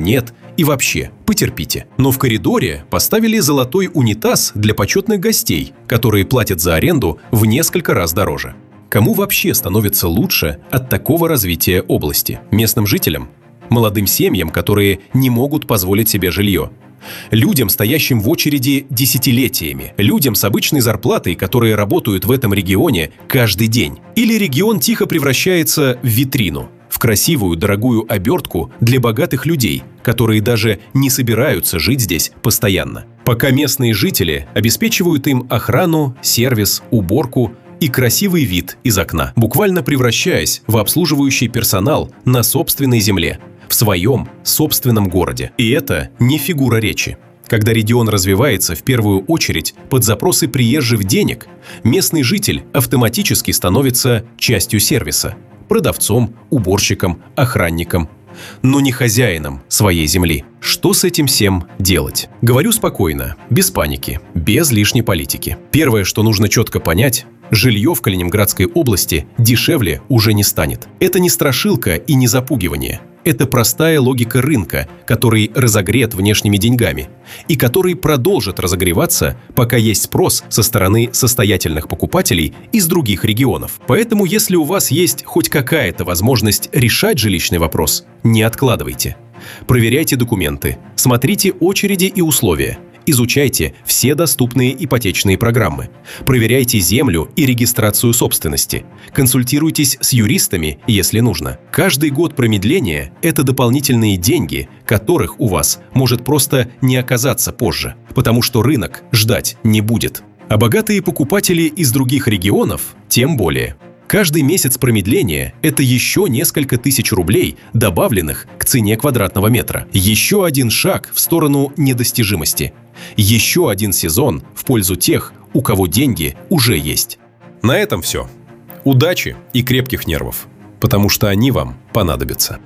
нет и вообще потерпите. Но в коридоре поставили золотой унитаз для почетных гостей, которые платят за аренду в несколько раз дороже. Кому вообще становится лучше от такого развития области? Местным жителям? Молодым семьям, которые не могут позволить себе жилье? Людям, стоящим в очереди десятилетиями? Людям с обычной зарплатой, которые работают в этом регионе каждый день? Или регион тихо превращается в витрину, в красивую, дорогую обертку для богатых людей, которые даже не собираются жить здесь постоянно? Пока местные жители обеспечивают им охрану, сервис, уборку и красивый вид из окна, буквально превращаясь в обслуживающий персонал на собственной земле, в своем собственном городе. И это не фигура речи. Когда регион развивается в первую очередь под запросы приезжих денег, местный житель автоматически становится частью сервиса, продавцом, уборщиком, охранником, но не хозяином своей земли. Что с этим всем делать? Говорю спокойно, без паники, без лишней политики. Первое, что нужно четко понять: жилье в Калининградской области дешевле уже не станет. Это не страшилка и не запугивание. Это простая логика рынка, который разогрет внешними деньгами и который продолжит разогреваться, пока есть спрос со стороны состоятельных покупателей из других регионов. Поэтому, если у вас есть хоть какая-то возможность решать жилищный вопрос, не откладывайте. Проверяйте документы, смотрите очереди и условия, изучайте все доступные ипотечные программы, проверяйте землю и регистрацию собственности, консультируйтесь с юристами, если нужно. Каждый год промедления – это дополнительные деньги, которых у вас может просто не оказаться позже, потому что рынок ждать не будет. А богатые покупатели из других регионов тем более. Каждый месяц промедления – это еще несколько тысяч рублей, добавленных к цене квадратного метра. Еще один шаг в сторону недостижимости. Еще один сезон в пользу тех, у кого деньги уже есть. На этом все. Удачи и крепких нервов, потому что они вам понадобятся.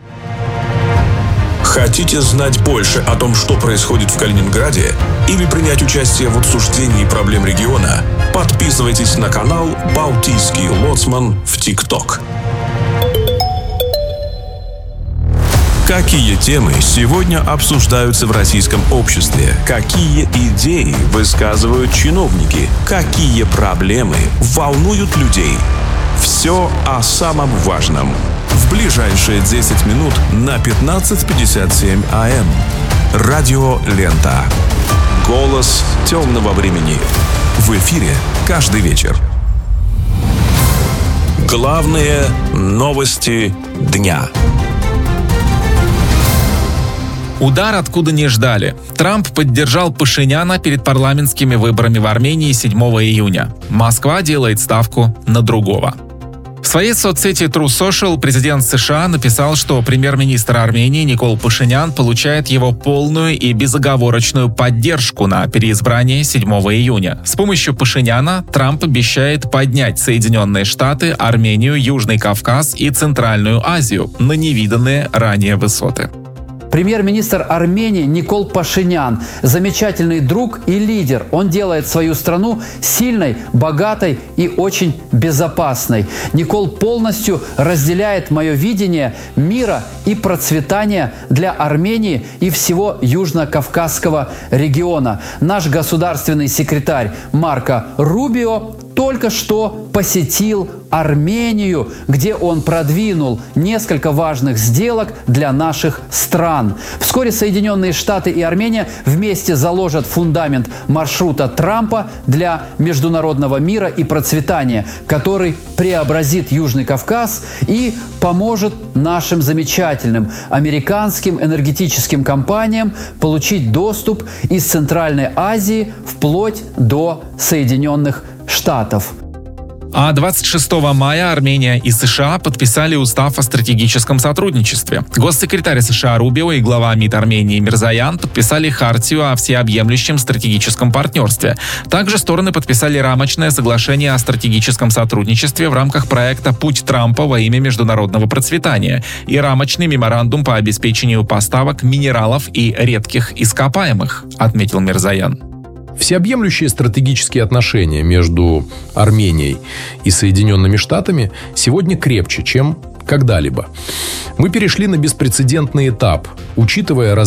Хотите знать больше о том, что происходит в Калининграде, или принять участие в обсуждении проблем региона? Подписывайтесь на канал «Балтийский лоцман» в ТикТок. Какие темы сегодня обсуждаются в российском обществе? Какие идеи высказывают чиновники? Какие проблемы волнуют людей? Все о самом важном. В ближайшие 10 минут на 15:57 АМ. Радио Лента. Голос темного времени. В эфире каждый вечер. Главные новости дня. Удар откуда не ждали. Трамп поддержал Пашиняна перед парламентскими выборами в Армении 7 июня. Москва делает ставку на другого. В своей соцсети True Social президент США написал, что премьер-министр Армении Никол Пашинян получает его полную и безоговорочную поддержку на переизбрании 7 июня. С помощью Пашиняна Трамп обещает поднять Соединенные Штаты, Армению, Южный Кавказ и Центральную Азию на невиданные ранее высоты. Премьер-министр Армении Никол Пашинян – замечательный друг и лидер. Он делает свою страну сильной, богатой и очень безопасной. Никол полностью разделяет мое видение мира и процветания для Армении и всего Южно-Кавказского региона. Наш государственный секретарь Марко Рубио только что посетил Армению, где он продвинул несколько важных сделок для наших стран. Вскоре Соединенные Штаты и Армения вместе заложат фундамент маршрута Трампа для международного мира и процветания, который преобразит Южный Кавказ и поможет нашим замечательным американским энергетическим компаниям получить доступ из Центральной Азии вплоть до Соединенных Штатов. А 26 мая Армения и США подписали устав о стратегическом сотрудничестве. Госсекретарь США Рубио и глава МИД Армении Мирзоян подписали хартию о всеобъемлющем стратегическом партнерстве. Также стороны подписали рамочное соглашение о стратегическом сотрудничестве в рамках проекта «Путь Трампа во имя международного процветания» и рамочный меморандум по обеспечению поставок минералов и редких ископаемых, отметил Мирзоян. Всеобъемлющие стратегические отношения между Арменией и Соединенными Штатами сегодня крепче, чем когда-либо. Мы перешли на беспрецедентный этап, учитывая